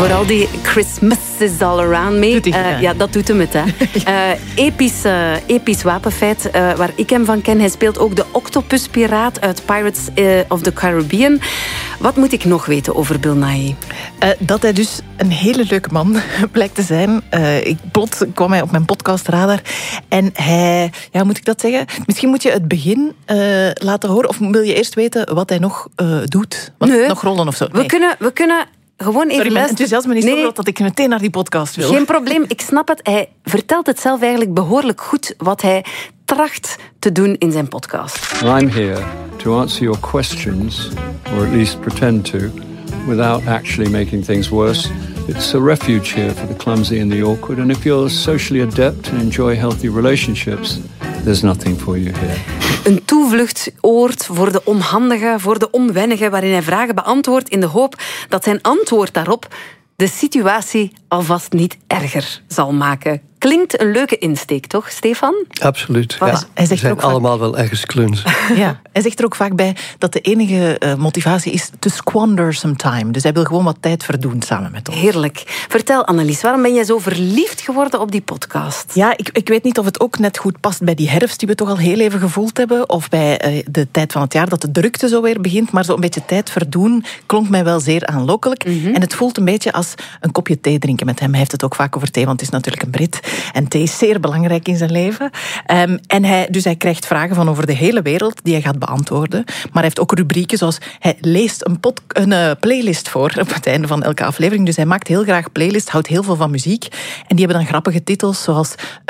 Vooral die Christmas is all around me. Ja, dat doet hem het. Hè. Episch wapenfeit waar ik hem van ken. Hij speelt ook de octopuspiraat uit Pirates of the Caribbean. Wat moet ik nog weten over Bill Nighy? Dat hij dus een hele leuke man blijkt te zijn. Plots kwam hij op mijn podcastradar. En hij, ja, moet ik dat zeggen? Misschien moet je het begin laten horen. Of wil je eerst weten wat hij nog doet? Nog rollen of zo? Nee. We kunnen gewoon even mijn enthousiasme is zo groot dat ik meteen naar die podcast wil. Geen probleem, ik snap het. Hij vertelt het zelf eigenlijk behoorlijk goed wat hij tracht te doen in zijn podcast. I'm here to answer your questions, or at least pretend to, without actually making things worse. It's a refuge here for the clumsy and the awkward. And if you're socially adept and enjoy healthy relationships, there's nothing for you here. Een toevluchtsoord voor de onhandige, voor de onwennige, waarin hij vragen beantwoordt in de hoop dat zijn antwoord daarop de situatie alvast niet erger zal maken. Klinkt een leuke insteek, toch, Stefan? Absoluut. Ja. Hij zegt we zijn ook vaak allemaal wel ergens kluns. Ja, hij zegt er ook vaak bij dat de enige motivatie is to squander some time. Dus hij wil gewoon wat tijd verdoen samen met ons. Heerlijk. Vertel, Annelies, waarom ben jij zo verliefd geworden op die podcast? Ja, ik weet niet of het ook net goed past bij die herfst die we toch al heel even gevoeld hebben, of bij de tijd van het jaar dat de drukte zo weer begint. Maar zo'n beetje tijd verdoen klonk mij wel zeer aanlokkelijk. En het voelt een beetje als een kopje thee drinken met hem. Hij heeft het ook vaak over thee, want het is natuurlijk een Brit. En thee is zeer belangrijk in zijn leven. En hij krijgt vragen van over de hele wereld die hij gaat beantwoorden. Maar hij heeft ook rubrieken zoals hij leest een playlist voor op het einde van elke aflevering. Dus hij maakt heel graag playlists, houdt heel veel van muziek. En die hebben dan grappige titels zoals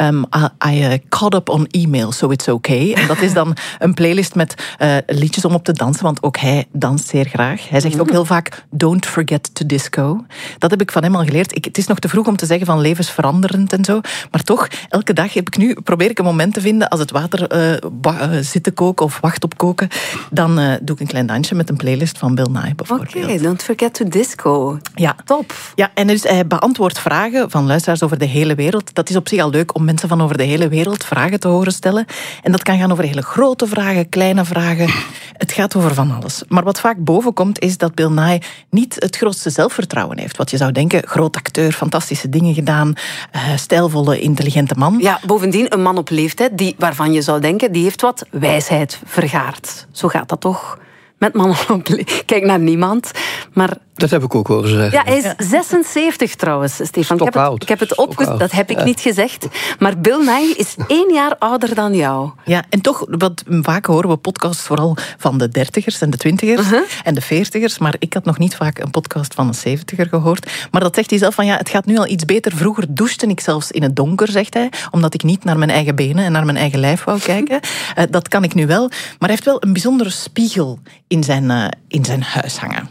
I caught up on email, so it's okay. En dat is dan een playlist met liedjes om op te dansen, want ook hij danst zeer graag. Hij zegt ook heel vaak don't forget to disco. Dat heb ik van hem al geleerd. Het is nog te vroeg om te zeggen van levensveranderend en zo. Maar toch, elke dag probeer ik een moment te vinden als het water zit te koken of wacht op koken. Dan doe ik een klein dansje met een playlist van Bill Nighy bijvoorbeeld. Oké, don't forget to disco. Ja. Top. Ja, en dus hij beantwoordt vragen van luisteraars over de hele wereld. Dat is op zich al leuk om mensen van over de hele wereld vragen te horen stellen. En dat kan gaan over hele grote vragen, kleine vragen. Het gaat over van alles. Maar wat vaak boven komt is dat Bill Nighy niet het grootste zelfvertrouwen heeft. Wat je zou denken, groot acteur, fantastische dingen gedaan, stijlvolle, intelligente man. Ja, bovendien een man op leeftijd waarvan je zou denken, die heeft wat wijsheid vergaard. Zo gaat dat toch met mannen op leeftijd. Kijk naar niemand, maar... Dat heb ik ook horen zeggen. Ja, hij is 76 trouwens, Stefan. Ik heb het opgezocht, dat heb ik niet gezegd. Maar Bill Nighy is 1 jaar ouder dan jou. Ja, en toch, wat vaak horen we podcasts vooral van de 30ers en de 20ers en de 40ers. Maar ik had nog niet vaak een podcast van een 70er gehoord. Maar dat zegt hij zelf van, ja, het gaat nu al iets beter. Vroeger douchte ik zelfs in het donker, zegt hij. Omdat ik niet naar mijn eigen benen en naar mijn eigen lijf wou kijken. Dat kan ik nu wel. Maar hij heeft wel een bijzondere spiegel in zijn huis hangen.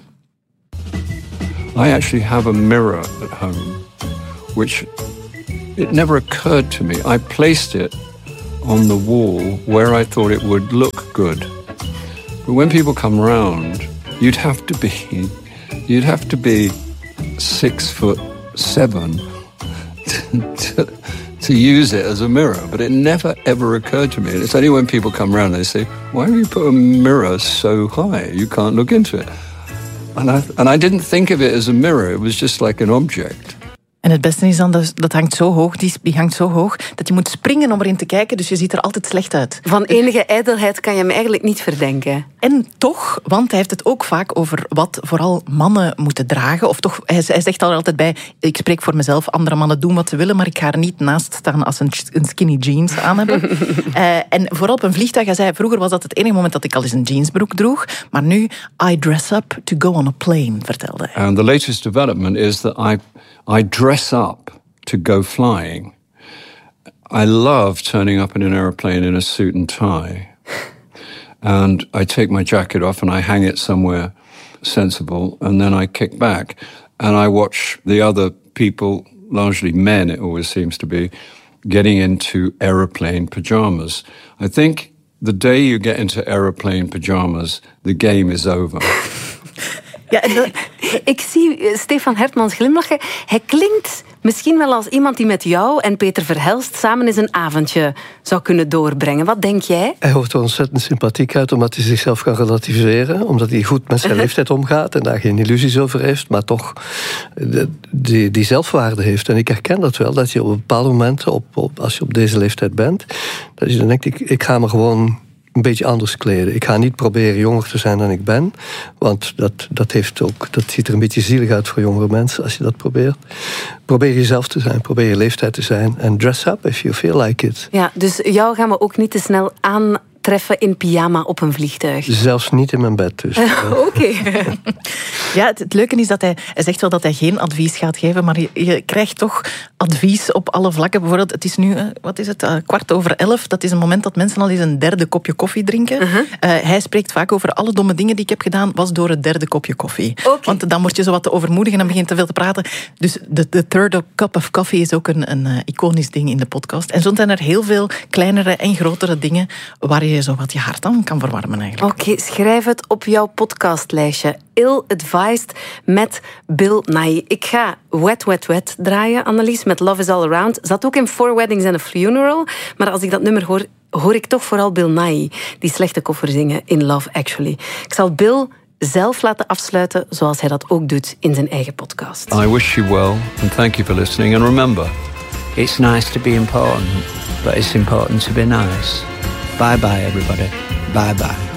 I actually have a mirror at home, which it never occurred to me. I placed it on the wall where I thought it would look good. But when people come round, you'd have to be 6'7" to use it as a mirror. But it never ever occurred to me. And it's only when people come round they say, "Why do you put a mirror so high? You can't look into it." And I didn't think of it as a mirror. It was just like an object. En het beste is dan, dat hangt zo hoog, die hangt zo hoog, dat je moet springen om erin te kijken, dus je ziet er altijd slecht uit. Van enige ijdelheid kan je hem eigenlijk niet verdenken. En toch, want hij heeft het ook vaak over wat vooral mannen moeten dragen. Of toch, hij zegt er altijd bij, ik spreek voor mezelf, andere mannen doen wat ze willen, maar ik ga er niet naast staan als een skinny jeans aan hebben. En vooral op een vliegtuig, hij zei, vroeger was dat het enige moment dat ik al eens een jeansbroek droeg, maar nu, I dress up to go on a plane, vertelde hij. And the latest development is that I dress up to go flying. I love turning up in an airplane in a suit and tie. And I take my jacket off and I hang it somewhere sensible, and then I kick back and I watch the other people, largely men it always seems to be, getting into aeroplane pajamas. I think the day you get into aeroplane pajamas, the game is over. Ja, ik zie Stefan Hertmans glimlachen. Hij klinkt misschien wel als iemand die met jou en Peter Verhelst samen eens een avondje zou kunnen doorbrengen. Wat denk jij? Hij hoort er ontzettend sympathiek uit, omdat hij zichzelf kan relativeren. Omdat hij goed met zijn leeftijd omgaat en daar geen illusies over heeft. Maar toch die zelfwaarde heeft. En ik herken dat wel, dat je op bepaalde momenten, als je op deze leeftijd bent, dat je dan denkt, ik ga me gewoon een beetje anders kleden. Ik ga niet proberen jonger te zijn dan ik ben. Want dat ziet er een beetje zielig uit voor jongere mensen als je dat probeert. Probeer jezelf te zijn. Probeer je leeftijd te zijn. En dress up if you feel like it. Ja, dus jou gaan we ook niet te snel aantreffen in pyjama op een vliegtuig. Zelfs niet in mijn bed dus. Oké. Ja, het leuke is dat hij zegt wel dat hij geen advies gaat geven, maar je krijgt toch advies op alle vlakken. Bijvoorbeeld, het is nu, 11:15. Dat is een moment dat mensen al eens een derde kopje koffie drinken. Hij spreekt vaak over alle domme dingen die ik heb gedaan, was door het derde kopje koffie. Okay. Want dan word je zo wat te overmoedig en dan begint te veel te praten. Dus de third cup of coffee is ook een iconisch ding in de podcast. En zo zijn er heel veel kleinere en grotere dingen waar je zo wat je hart aan kan verwarmen eigenlijk. Oké, schrijf het op jouw podcastlijstje. Ill-Advised met Bill Nighy. Ik ga Wet, Wet, Wet draaien, Annelies, met Love is All Around. Zat ook in 4 Weddings and a Funeral. Maar als ik dat nummer hoor, hoor ik toch vooral Bill Nighy die slechte koffer zingen in Love Actually. Ik zal Bill zelf laten afsluiten, zoals hij dat ook doet in zijn eigen podcast. I wish you well and thank you for listening. And remember, it's nice to be important, but it's important to be nice. Bye bye everybody. Bye bye.